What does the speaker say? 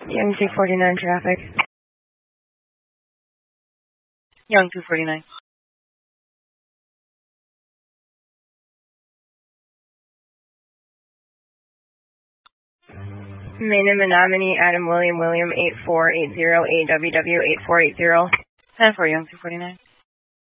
Young 249 traffic. Young 249. Main and Menominee, Adam William 8480 AWW 8480. 10 for Young 249.